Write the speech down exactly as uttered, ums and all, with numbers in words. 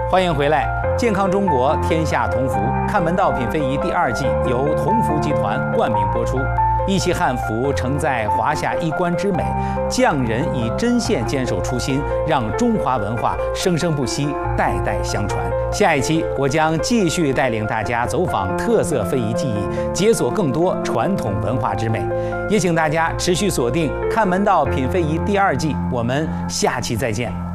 欢迎回来，健康中国，天下同福。看门道品非遗第二季由同福集团冠名播出。一袭汉服承载华夏衣冠之美，匠人以针线坚守初心，让中华文化生生不息，代代相传。下一期我将继续带领大家走访特色非遗技艺，解锁更多传统文化之美。也请大家持续锁定《看门道品非遗》第二季，我们下期再见。